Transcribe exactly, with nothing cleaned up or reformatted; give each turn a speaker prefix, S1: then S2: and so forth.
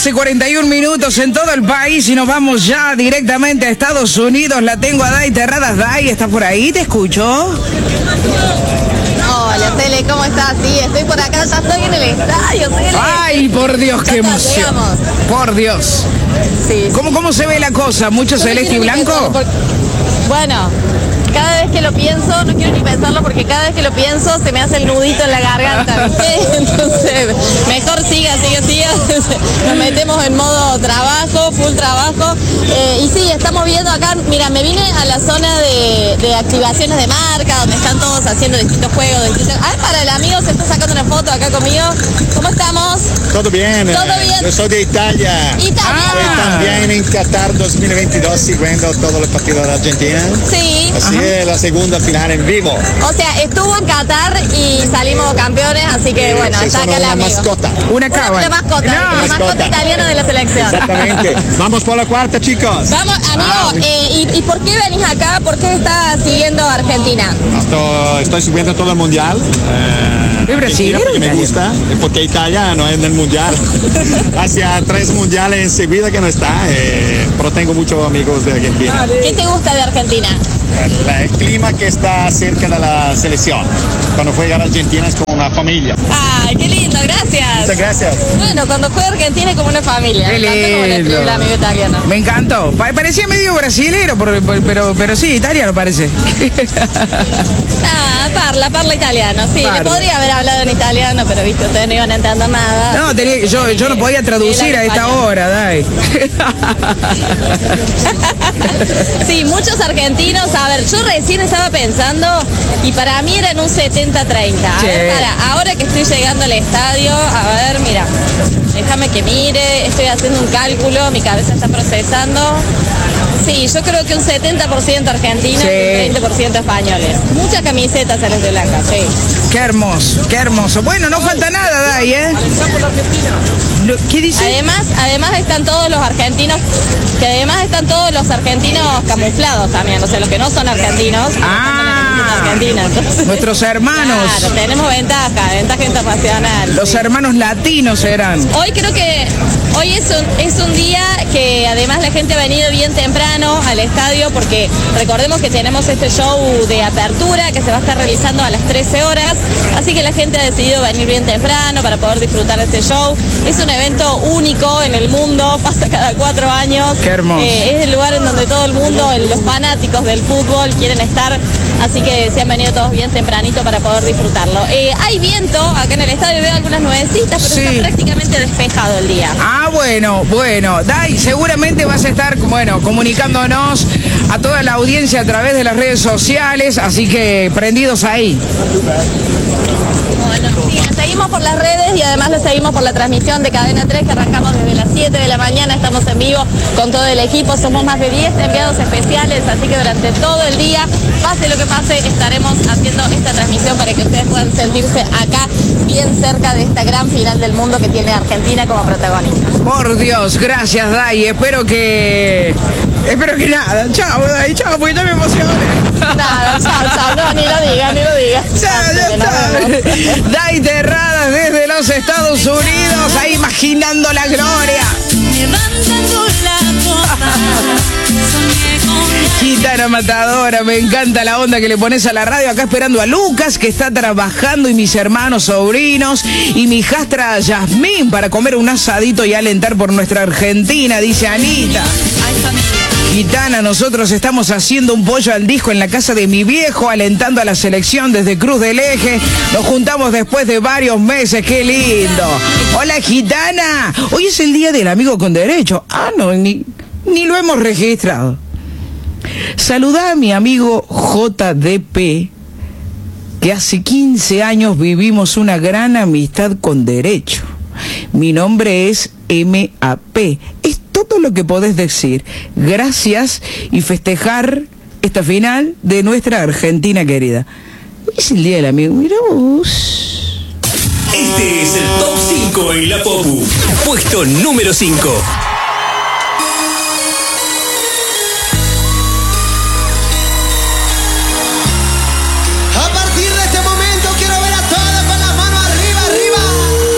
S1: doce cuarenta y un minutos en todo el país y nos vamos ya directamente a Estados Unidos. La tengo a Day Terradas. Day, ¿estás por ahí? ¿Te escucho?
S2: Hola, Cele, ¿cómo estás? Sí, estoy por acá, ya estoy en el estadio, Cele.
S1: Ay, por Dios, qué emoción. Por Dios.
S2: Sí,
S1: ¿Cómo, ¿Cómo se ve la cosa? ¿Mucho celeste y blanco?
S2: Porque, bueno, cada vez que lo pienso, no quiero ni pensarlo porque cada vez que lo pienso se me hace el nudito en la garganta, ¿viste? Entonces, mejor siga, siga, siga. Nos metemos en modo trabajo, full trabajo. Eh, y sí, estamos viendo acá, mira, me vine a la zona de, de activaciones de marca, donde están todos haciendo distintos juegos. Distintos... Ah, para el amigo se está sacando una foto acá conmigo. ¿Cómo estamos?
S3: Todo bien.
S2: Todo bien.
S3: Yo soy de Italia.
S2: Italia.
S3: Estoy también en Qatar dos mil veintidós siguiendo todos los partidos de Argentina.
S2: Sí.
S3: Así es la segunda final en vivo.
S2: O sea, estuvo en Qatar y salimos campeones, así que
S3: Eh,
S2: bueno,
S3: sí,
S2: está
S3: son
S2: acá el
S3: una
S2: amigo.
S3: mascota.
S1: Una cava.
S2: Una, una mascota,
S1: No.
S2: la mascota
S3: Mascota.
S2: italiana de la selección.
S3: Exactamente. Vamos por la cuarta, chicos.
S2: Vamos, amigo,
S3: Ah,
S2: eh, ¿y, ¿y por qué venís acá? ¿Por qué estás siguiendo a Argentina?
S3: Estoy, estoy subiendo todo el mundial. Eh,
S1: ¿Es brasilero
S3: porque
S1: o
S3: me
S1: italiano?
S3: gusta, porque Italia no es en el mundial. Hacia tres mundiales enseguida que no está, eh, pero tengo muchos amigos de Argentina.
S2: ¿Qué te gusta de Argentina?
S3: El clima que está cerca de la selección. Cuando juega Argentina es como una familia.
S2: Ay, qué lindo, gracias.
S3: Muchas gracias.
S2: Bueno, cuando juega Argentina es como una familia.
S1: Qué
S2: Me encantó como lo escribió el amigo italiano.
S1: Me encantó. Pa- Parecía medio brasilero, por- por- pero, pero sí, italiano parece.
S2: Ah, parla, parla italiano. Sí,
S1: Parla.
S2: le podría haber hablado en italiano, pero viste, ustedes no iban a entender nada.
S1: No, tenía, yo, yo no podía traducir a esta hora, Day.
S2: Sí, muchos argentinos, a ver, yo recién estaba pensando y para mí eran un setenta treinta. A
S1: Sí.
S2: ver, para, ahora que estoy llegando al estadio, a ver, mira, déjame que mire, estoy haciendo un cálculo, mi cabeza está procesando. Sí, yo creo que un setenta por ciento argentinos
S1: Sí.
S2: y un treinta por ciento españoles. Muchas camisetas celeste blanca, sí.
S1: Qué hermoso, qué hermoso. Bueno, no falta nada, Day, ¿eh? Lo- ¿Qué dice?
S2: Además, además están todos los argentinos, que además están todos los argentinos camuflados también, o sea, los que no son argentinos.
S1: Ah,
S2: Argentina, entonces.
S1: nuestros hermanos.
S2: Claro, tenemos ventaja, ventaja internacional.
S1: Los
S2: sí.
S1: hermanos latinos eran.
S2: Hoy creo que hoy es un, es un día que además la gente ha venido bien temprano al estadio porque recordemos que tenemos este show de apertura que se va a estar realizando a las trece horas, así que la gente ha decidido venir bien temprano para poder disfrutar de este show. Es un evento único en el mundo, pasa cada cuatro años.
S1: Qué hermoso.
S2: Eh, es el lugar en donde todo el mundo, el- los fanáticos del fútbol quieren estar, así que se han venido todos bien tempranito para poder disfrutarlo. Eh, hay viento acá en el estadio, veo algunas nubecitas, pero
S1: Sí.
S2: está prácticamente despejado el día.
S1: Ah, bueno, bueno. Day, seguramente vas a estar, bueno, comunicándonos a toda la audiencia a través de las redes sociales, así que prendidos ahí.
S2: Bueno, sí, lo seguimos por las redes y además lo seguimos por la transmisión de Cadena tres que arrancamos desde las siete de la mañana, estamos en vivo con todo el equipo, somos más de diez enviados especiales, así que durante todo el día, pase lo que pase, estaremos haciendo esta transmisión para que ustedes puedan sentirse acá bien cerca de esta gran final del mundo que tiene Argentina como protagonista.
S1: Por Dios, gracias, Day. Espero que... Espero que nada. Chao, Day, chao, porque ya me emocioné.
S2: Nada, chao, chao, no, ni lo digas, ni lo digas.
S1: Chao, ya está. Day Terradas desde los Estados Unidos, ahí imaginando la gloria.
S4: Levantando la copa, soñé con
S1: Gitana matadora, me encanta la onda que le pones a la radio. Acá esperando a Lucas, que está trabajando, y mis hermanos, sobrinos, y mi hijastra Yasmín, para comer un asadito y alentar por nuestra Argentina, dice Anita.
S4: Ay, familia.
S1: Gitana, nosotros estamos haciendo un pollo al disco en la casa de mi viejo, alentando a la selección desde Cruz del Eje. Nos juntamos después de varios meses, qué lindo. Hola, Gitana. Hoy es el día del amigo con derecho. Ah, no, ni, ni lo hemos registrado. Saludá a mi amigo J D P, que hace quince años vivimos una gran amistad con derecho. Mi nombre es M A P. Es todo lo que podés decir. Gracias y festejar esta final de nuestra Argentina querida. Hoy es el día del amigo. Mirá vos.
S5: Este es el Top cinco en la Popu. Puesto número cinco.